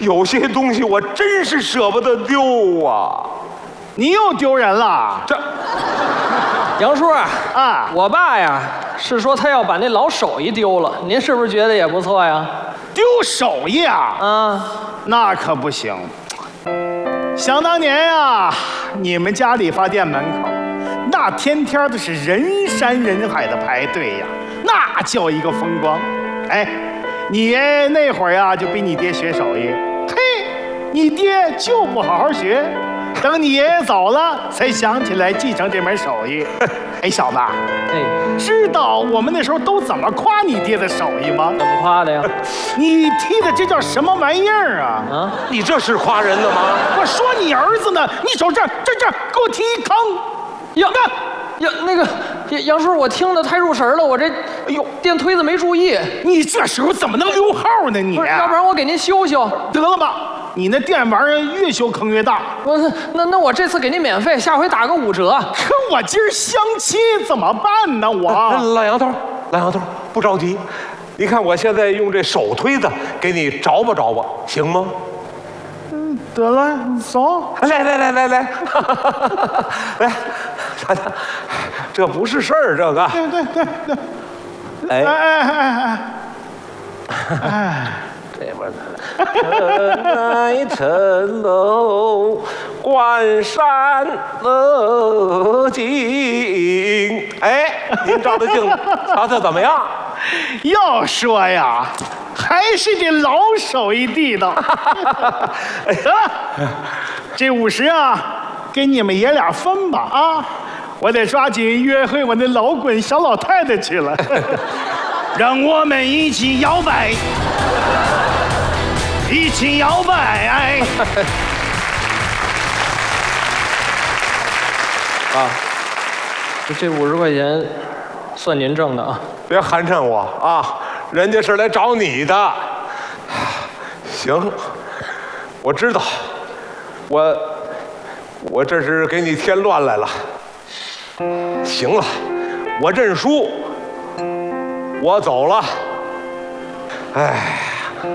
有些东西我真是舍不得丢啊。 你又丢人了？ 这， 杨叔啊， 我爸呀是说他要把那老手艺丢了，您是不是觉得也不错呀？ 丢手艺啊？ 啊， 那可不行。想当年呀，你们家理发店门口，那天天都是人山人海的排队呀，那叫一个风光。哎，你爷那会儿呀，就比你爹学手艺。嘿，你爹就不好好学。等你爷爷走了，才想起来继承这门手艺。哎，小子， 哎， 知道我们那时候都怎么夸你爹的手艺吗？ 怎么夸的呀？ 你踢的这叫什么玩意儿啊？ 啊， 你这是夸人的吗？ 我说你儿子呢，你瞅这给我踢一坑。 呀，那个杨叔，我听得太入神了，我这电推子没注意。 你这时候怎么能溜号呢你？ 不是，要不然我给您修修。 得了吧，你那电玩意儿越修坑越大。 那我这次给您免费，下回打个5折。 可我今儿相亲怎么办呢？我老杨头，不着急，你看我现在用这手推子给你着吧，行吗？ 得了，走。 来，来，这不是事儿，这个。 对。哎。 这边来层楼，关山乐景。哎，您照照镜子，瞧瞧怎么样？ 要说呀，还是这老手艺地道。得，这50啊，给你们爷俩分吧啊！我得抓紧约会我那老滚小老太太去了。让我们一起摇摆，一起摇摆。 啊，这50块钱算您挣的啊。 别寒碜我啊，人家是来找你的。行，我知道，我这是给你添乱来了。行了，我认输，我走了。哎。